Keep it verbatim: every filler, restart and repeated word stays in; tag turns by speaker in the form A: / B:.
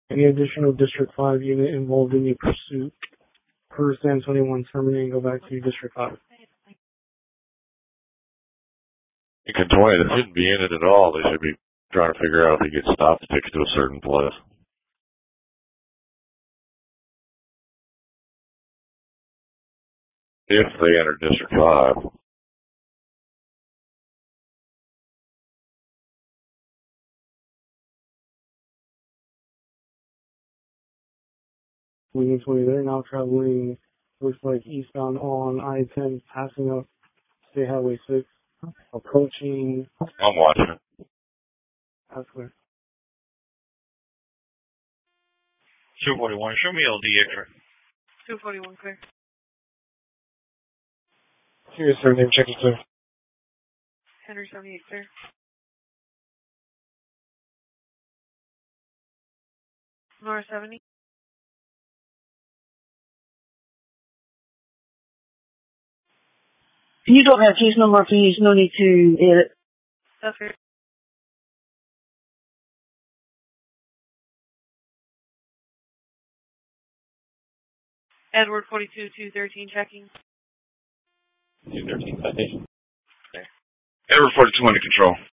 A: Any additional District five unit involved in the pursuit per San twenty-one terminate and go back to District five.
B: Lincoln twenty, they shouldn't be in it at all. They should be trying to figure out if he gets stopped and takes to a certain place. If they enter District five.
A: Lincoln twenty, they're now traveling, looks like eastbound on I ten, passing up State Highway six, approaching.
B: I'm watching it.
A: That's clear.
C: two forty-one, show me L D X-ray.
D: two forty-one, clear.
A: Here's sir, name check it, sir.
D: Henry seventy-eight, clear. Nora seventy.
E: Can you drop that case number, please? No need to edit.
D: That's fair. Edward forty-two, two thirteen, checking.
B: two thirteen, citation.
C: Okay. Edward forty-two under control.